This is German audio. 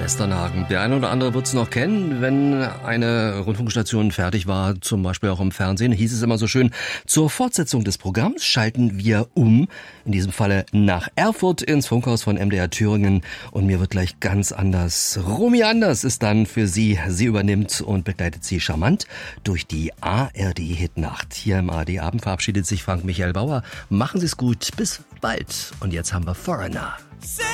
Westernhagen. Der eine oder andere wird es noch kennen, wenn eine Rundfunkstation fertig war, zum Beispiel auch im Fernsehen, hieß es immer so schön, zur Fortsetzung des Programms schalten wir um, in diesem Falle nach Erfurt ins Funkhaus von MDR Thüringen, und mir wird gleich ganz anders. Romy Anders ist dann für Sie. Sie übernimmt und begleitet Sie charmant durch die ARD-Hitnacht. Hier im ARD-Abend verabschiedet sich Frank Michael Bauer. Machen Sie es gut, bis bald. Und jetzt haben wir Foreigner.